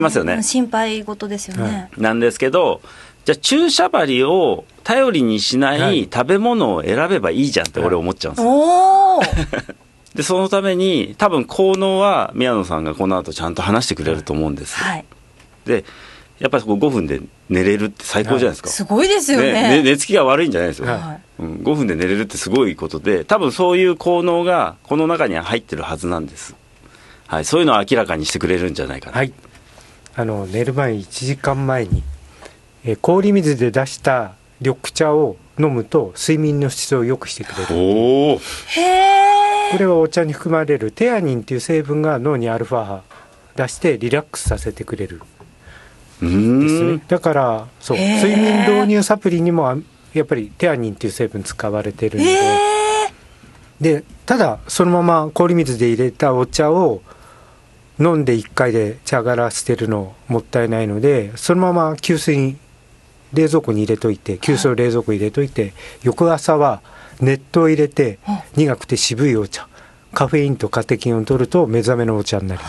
ますよね。 心配事ですよね。 なんですけど、じゃあ注射針を頼りにしない食べ物を選べばいいじゃんって俺思っちゃうんですよ。 おお。 でそのために多分効能は宮野さんがこの後ちゃんと話してくれると思うんです。 はい。 でやっぱり5分で寝れるって最高じゃないですか。 すごいですよね。 寝つきが悪いんじゃないですよ。5分で寝れるってすごいことで、多分そういう効能がこの中には入ってるはずなんです。はい、そういうのを明らかにしてくれるんじゃないかな。 はい。寝る前1時間前に、氷水で出した緑茶を飲むと睡眠の質を良くしてくれる。 おお。 へえ。 これはお茶に含まれるテアニンという成分が脳にアルファ波出してリラックスさせてくれるですね。だからそう睡眠導入サプリにもやっぱりテアニンという成分使われてるので、ただそのまま氷水で入れたお茶を飲んで1回で茶殻捨てるのもったいないので、そのまま急須に冷蔵庫に入れといて、急須を冷蔵庫に入れといて、翌朝は熱湯を入れて苦くて渋いお茶、カフェインとカテキンを取ると目覚めのお茶になります。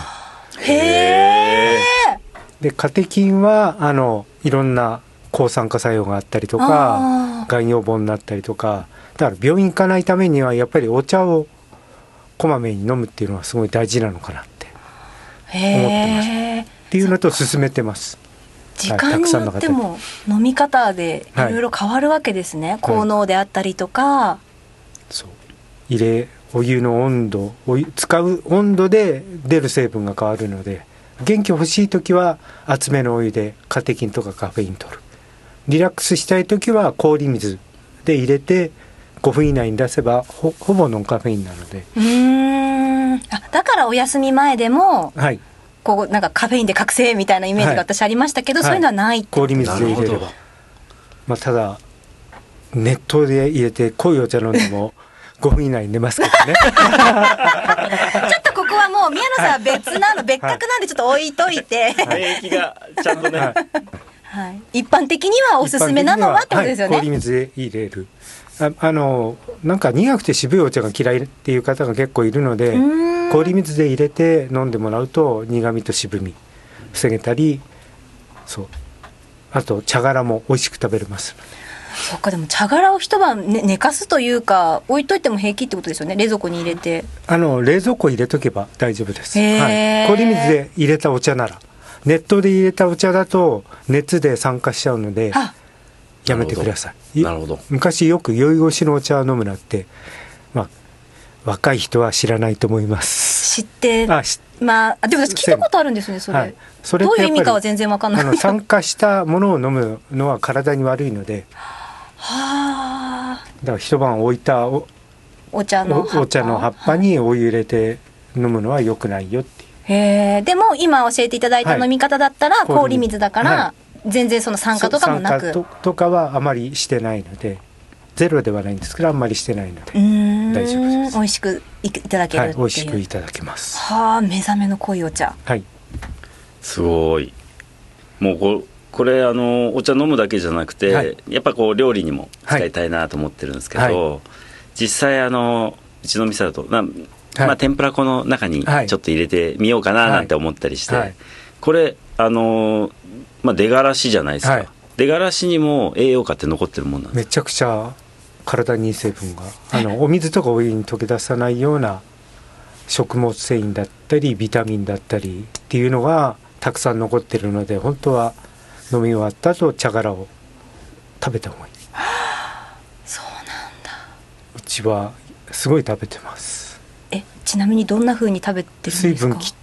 へえ。 でカテキンはいろんな抗酸化作用があったりとか、がん予防になったりとか、だから病院行かないためにはやっぱりお茶をこまめに飲むっていうのはすごい大事なのかなって思ってますっていうのと進めてます。 時間によっても飲み方でいろいろ変わるわけですね、効能であったりとか。 そうお湯の温度、使う温度で出る成分が変わるので、元気欲しい時は熱めのお湯でカテキンとかカフェイン取る。リラックスしたい時は氷水で入れて5分以内に出せば ほぼノンカフェインなので。 だからお休み前でも、 はい、 こうなんかカフェインで覚醒みたいなイメージが私ありましたけど、そういうのはないってこと氷水で入れれば、ただ熱湯で入れて濃いお茶飲んでも5分以内に寝ますけどね。ちょっとここはもう宮野さん別格なんでちょっと置いといて、 免疫がちゃんとね、 一般的にはおすすめなのはってことですよね。 氷水で入れる。なんか苦くて渋いお茶が嫌いっていう方が結構いるので、氷水で入れて飲んでもらうと苦みと渋み防げたり、あと茶殻も美味しく食べれますので。 そっか、でも茶殻を一晩、寝かすというか置いといても平気ってことですよね。冷蔵庫に入れて冷蔵庫入れとけば大丈夫です。氷水で入れたお茶なら。熱湯で入れたお茶だと熱で酸化しちゃうのでやめてください。 なるほど。 昔よく酔い越しのお茶を飲むなって、若い人は知らないと思います。 知ってでも私聞いたことあるんだよね、それ。それどういう意味かは全然分かんない。 酸化したものを飲むのは体に悪いので、だから一晩置いたお茶の葉っぱにお湯入れて飲むのは良くないよっていう。 でも今教えていただいた飲み方だったら、氷水だから、全然その酸化とかもなく、 酸化とかはあまりしてないので、ゼロではないんですけどあんまりしてないので大丈夫です。 美味しくいただけるっていう。 美味しくいただけます。 目覚めの濃いお茶。 すごい。もうこれお茶飲むだけじゃなくて、やっぱ料理にも使いたいなと思ってるんですけど、実際うちの店だと天ぷら粉の中にちょっと入れてみようかななんて思ったりして、これ出がらしじゃないですか。出がらしにも栄養価って残ってるもんなんですか？ めちゃくちゃ体にいい成分がお水とかお湯に溶け出さないような食物繊維だったりビタミンだったりっていうのがたくさん残ってるので、本当は飲み終わった後茶殻を食べた方がいい。 そうなんだ。 うちはすごい食べてます。 ちなみにどんな風に食べてるんですか？ 水分切って、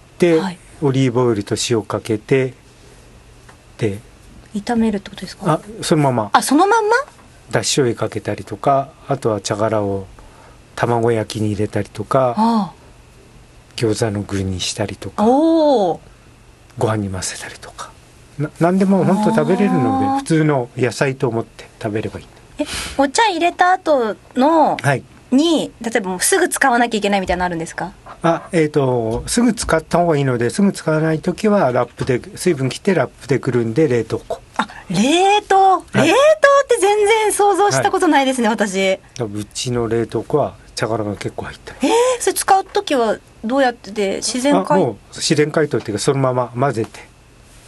オリーブオイルと塩かけてで炒めるってことですか？ そのまま。 そのまんま？ だし醤油かけたりとか、あとは茶殻を卵焼きに入れたりとか、餃子の具にしたりとか、ご飯に混ぜたりとか、何でも本当食べれるので、普通の野菜と思って食べればいい。 お茶入れた後の、に例えばもうすぐ使わなきゃいけないみたいなのあるんですか？ すぐ使った方がいいので、すぐ使わないときはラップで水分切ってラップでくるんで冷凍庫。 冷凍って全然想像したことないですね、私。 うちの冷凍庫は茶殻が結構入ってる。 それ使うときはどうやって自然解凍？ もう自然解凍っていうかそのまま混ぜて。